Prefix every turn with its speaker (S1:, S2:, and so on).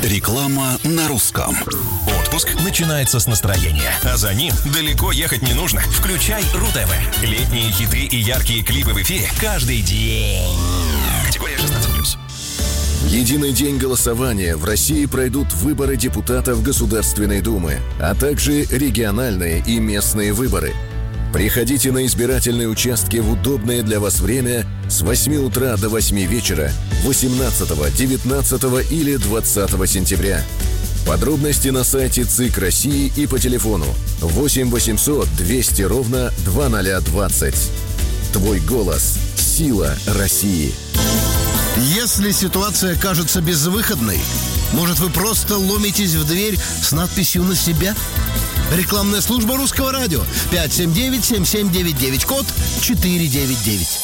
S1: Реклама на русском.
S2: Отпуск начинается с настроения, а за ним далеко ехать не нужно. Включай РУ-ТВ. Летние хиты и яркие клипы в эфире каждый день. Категория 16+.
S3: Единый день голосования. В России пройдут выборы депутатов Государственной Думы, а также региональные и местные выборы. Приходите на избирательные участки в удобное для вас время с 8 утра до 8 вечера 18, 19 или 20 сентября. Подробности на сайте ЦИК России и по телефону 8 800 200 ровно 2020. Твой голос – сила России.
S4: Если ситуация кажется безвыходной, может, вы просто ломитесь в дверь с надписью «На себя»? Рекламная служба Русского радио. 579-7799, код 499.